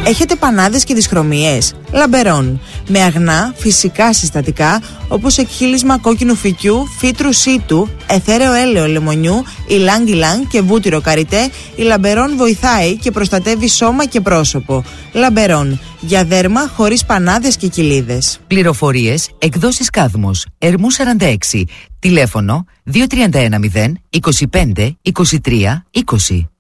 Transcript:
Έχετε πανάδες και δυσχρωμίες? Λαμπερόν. Με αγνά φυσικά συστατικά όπως εκχύλισμα κόκκινου φυκιού, φύτρου σίτου, αιθέρεο έλαιο λεμονιού, ηλάνγκ και βούτυρο καριτέ, η Λαμπερόν βοηθάει και προστατεύει σώμα και πρόσωπο. Λαμπερόν. Για δέρμα χωρίς πανάδες και κοιλίδες. Πληροφορίες, εκδόσεις Κάδμος, Ερμού 46, τηλέφωνο 2310 25 23 20.